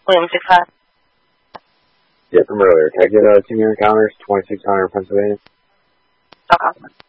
William 65. Yeah, from earlier. Can I get 2 encounters, 2600 Pennsylvania? Okay.